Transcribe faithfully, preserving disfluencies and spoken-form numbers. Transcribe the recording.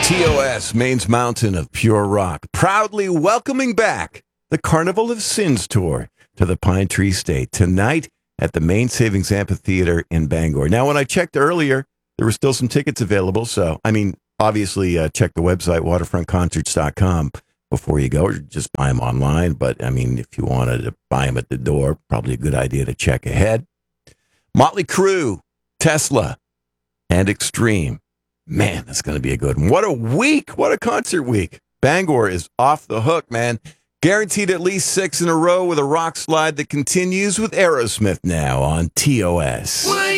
T O S, Maine's Mountain of Pure Rock, proudly welcoming back the Carnival of Sins Tour to the Pine Tree State tonight at the Maine Savings Amphitheater in Bangor. Now, when I checked earlier, there were still some tickets available. So, I mean, obviously, uh, check the website, waterfront concerts dot com, before you go, or just buy them online. But, I mean, if you wanted to buy them at the door, probably a good idea to check ahead. Motley Crue, Tesla, and Extreme. Man, that's going to be a good one. What a week. What a concert week. Bangor is off the hook, man. Guaranteed at least six in a row with a rock slide that continues with Aerosmith now on T O S.